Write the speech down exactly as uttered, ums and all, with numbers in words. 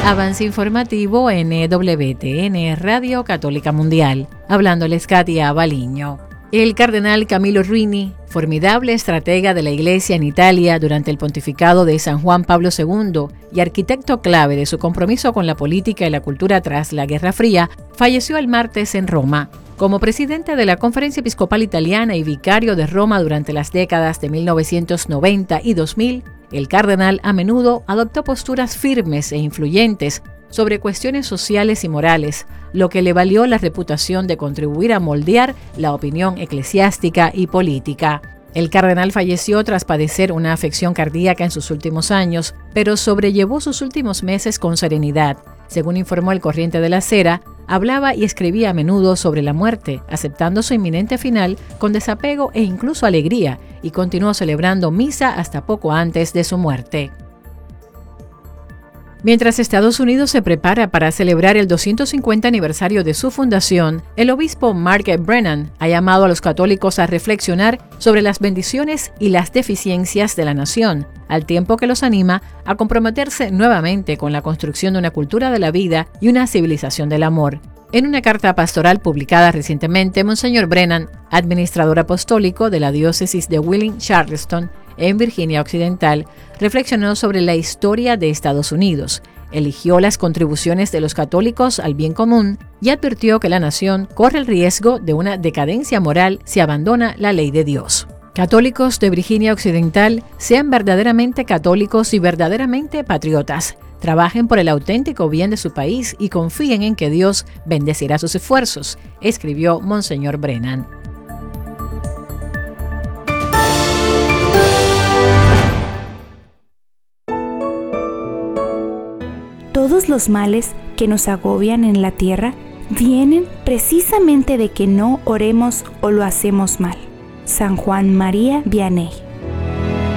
Avance informativo en E W T N Radio Católica Mundial. Hablándoles Katia Baliño. El cardenal Camillo Ruini, formidable estratega de la Iglesia en Italia durante el pontificado de San Juan Pablo segundo y arquitecto clave de su compromiso con la política y la cultura tras la Guerra Fría, falleció el martes en Roma. Como presidente de la Conferencia Episcopal Italiana y vicario de Roma durante las décadas de mil novecientos noventa y dos mil, el cardenal a menudo adoptó posturas firmes e influyentes sobre cuestiones sociales y morales, lo que le valió la reputación de contribuir a moldear la opinión eclesiástica y política. El cardenal falleció tras padecer una afección cardíaca en sus últimos años, pero sobrellevó sus últimos meses con serenidad. Según informó el Corriente de la Sera, hablaba y escribía a menudo sobre la muerte, aceptando su inminente final con desapego e incluso alegría, y continuó celebrando misa hasta poco antes de su muerte. Mientras Estados Unidos se prepara para celebrar el doscientos cincuenta aniversario de su fundación, el obispo Mark Brennan ha llamado a los católicos a reflexionar sobre las bendiciones y las deficiencias de la nación, al tiempo que los anima a comprometerse nuevamente con la construcción de una cultura de la vida y una civilización del amor. En una carta pastoral publicada recientemente, Monseñor Brennan, administrador apostólico de la diócesis de Wheeling-Charleston, en Virginia Occidental, reflexionó sobre la historia de Estados Unidos, eligió las contribuciones de los católicos al bien común y advirtió que la nación corre el riesgo de una decadencia moral si abandona la ley de Dios. Católicos de Virginia Occidental, sean verdaderamente católicos y verdaderamente patriotas. Trabajen por el auténtico bien de su país y confíen en que Dios bendecirá sus esfuerzos, escribió Monseñor Brennan. Todos los males que nos agobian en la tierra vienen precisamente de que no oremos o lo hacemos mal. San Juan María Vianney.